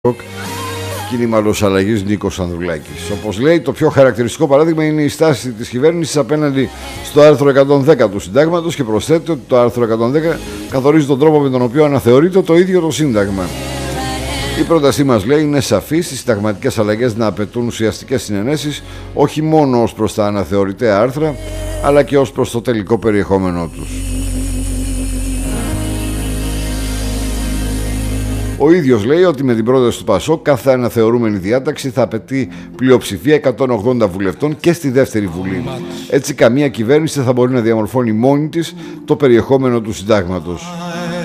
Κίνημα αλλαγής Νίκος Ανδρουλάκης. Όπως λέει, το πιο χαρακτηριστικό παράδειγμα είναι η στάση της κυβέρνησης απέναντι στο άρθρο 110 του Συντάγματος και προσθέτει ότι το άρθρο 110 καθορίζει τον τρόπο με τον οποίο αναθεωρείται το ίδιο το Σύνταγμα. Η πρότασή μας, λέει, είναι σαφής: οι συνταγματικές αλλαγές να απαιτούν ουσιαστικές συνενέσεις όχι μόνο ως προς τα αναθεωρητέα άρθρα, αλλά και ως προς το τελικό περιεχόμενό τους. Ο ίδιος λέει ότι με την πρόταση του ΠΑΣΟΚ κάθε αναθεωρούμενη διάταξη θα απαιτεί πλειοψηφία 180 βουλευτών και στη δεύτερη Βουλή. Έτσι καμία κυβέρνηση δεν θα μπορεί να διαμορφώνει μόνη της το περιεχόμενο του Συντάγματος.